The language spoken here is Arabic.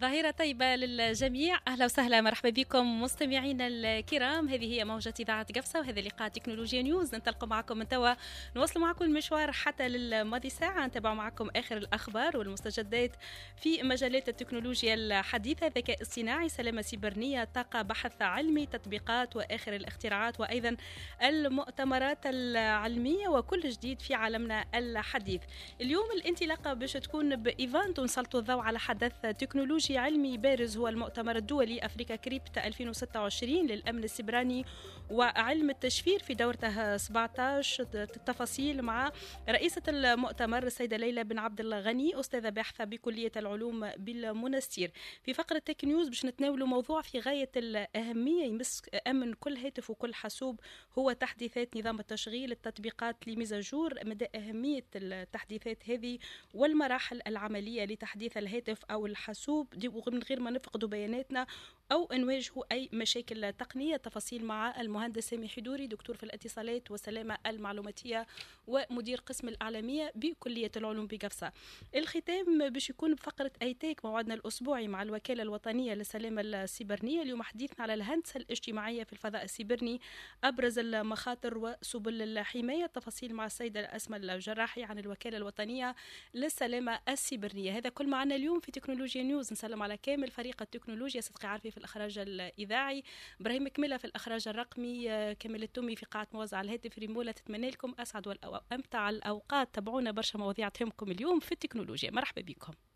ظهيرة طيبة للجميع. أهلا وسهلا، مرحبا بكم مستمعينا الكرام. هذه هي موجة إذاعة قفصة وهذا لقاء تكنولوجيا نيوز. ننطلق معكم من توا، نواصل معكم المشوار حتى للماضي ساعة، نتابع معكم آخر الأخبار والمستجدات في مجالات التكنولوجيا الحديثة، ذكاء اصطناعي، سلامة سيبرانية، طاقة، بحث علمي، تطبيقات وآخر الاختراعات، وأيضا المؤتمرات العلمية وكل جديد في عالمنا الحديث. اليوم الانطلاقة باش تكون بإيفانت، ونسلطوا الضوء على حدث تكنولوجي علمي بارز، هو المؤتمر الدولي أفريكا كريبت 2026 للأمن السيبراني وعلم التشفير في دورته 17. التفاصيل مع رئيسة المؤتمر السيدة ليلى بن عبد الغني، أستاذة باحثة بكلية العلوم بالمنستير. في فقرة تك نيوز باش نتناولوا موضوع في غاية الأهمية يمس أمن كل هاتف وكل حاسوب، هو تحديثات نظام التشغيل، التطبيقات لميزاجور، مدى أهمية التحديثات هذه والمراحل العملية لتحديث الهاتف أو الحاسوب من غير ما نفقدوا بياناتنا أو نواجهوا أي مشاكل تقنية. تفاصيل مع المهندس سامي حدوري، دكتور في الاتصالات والسلامة المعلوماتية ومدير قسم الإعلامية بكلية العلوم بقفصة. الختام باش يكون بفقرة أيتيك، موعدنا الأسبوعي مع الوكالة الوطنية للسلامة السيبرانية. اليوم حديثنا على الهندسة الاجتماعية في الفضاء السيبرني، أبرز المخاطر وسبل الحماية. تفاصيل مع السيدة أسماء الجراحي عن الوكالة الوطنية للسلامة السيبرانية. هذا كل معنا اليوم في تكنولوجيا نيوز. نسلم على كامل فريق التكنولوجيا، صدقي عارفي في الإخراج الإذاعي، إبراهيم كملة في الإخراج الرقمي، كامل التومي في قاعة موزع الهاتف ريمولا. تتمنى لكم أسعد وأمتع الأوقات. تابعونا برشا مواضيع تهمكم اليوم في التكنولوجيا. مرحبا بكم.